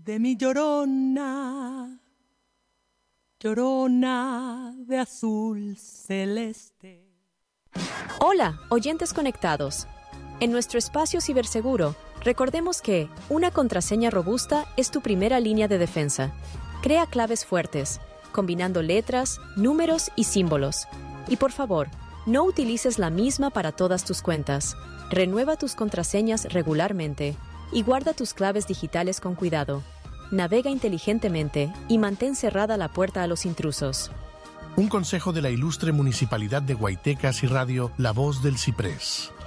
de mi llorona, llorona de azul celeste. Hola, oyentes conectados. En nuestro espacio ciberseguro, recordemos que una contraseña robusta es tu primera línea de defensa. Crea claves fuertes, combinando letras, números y símbolos. Y por favor, no utilices la misma para todas tus cuentas. Renueva tus contraseñas regularmente y guarda tus claves digitales con cuidado. Navega inteligentemente y mantén cerrada la puerta a los intrusos. Un consejo de la ilustre Municipalidad de Guaytecas y Radio La Voz del Ciprés.